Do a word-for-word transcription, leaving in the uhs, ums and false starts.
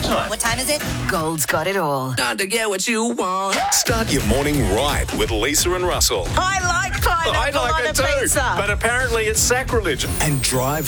time. What time is it? Gold's got it all. Time to get what you want. Start your morning right with Lisa and Russell. I like pineapple I like on it a too, pizza. but apparently it's sacrilege. And drive